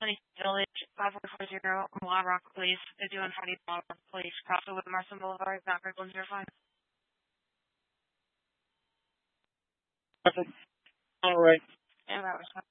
Sunny Village, 5440, Omaha Rock Place, 5140 Omaha Rock Place, Crossroad with Marston Boulevard, Mount 105. Perfect. All right. Yeah, that was fun.